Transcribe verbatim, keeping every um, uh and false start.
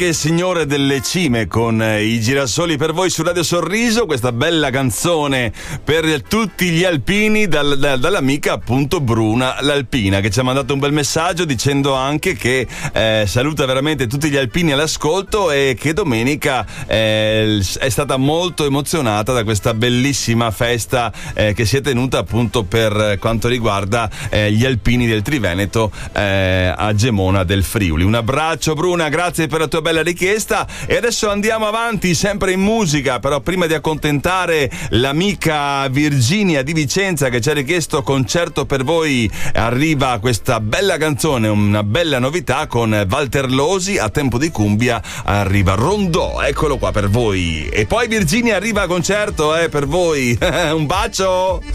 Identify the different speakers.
Speaker 1: Il Signore delle Cime con i girasoli per voi su Radio Sorriso, questa bella canzone per tutti gli alpini dal, dal, dall'amica appunto Bruna l'Alpina, che ci ha mandato un bel messaggio dicendo anche che eh, saluta veramente tutti gli alpini all'ascolto e che domenica eh, è stata molto emozionata da questa bellissima festa eh, che si è tenuta appunto per quanto riguarda eh, gli alpini del Triveneto eh, a Gemona del Friuli. Un abbraccio Bruna, grazie per la tua bella richiesta e adesso andiamo avanti sempre in musica, però prima di accontentare l'amica Virginia di Vicenza che ci ha richiesto concerto per voi, arriva questa bella canzone, una bella novità con Walter Losi, a tempo di cumbia arriva Rondò, eccolo qua per voi. E poi Virginia arriva a concerto eh, per voi. Un bacio.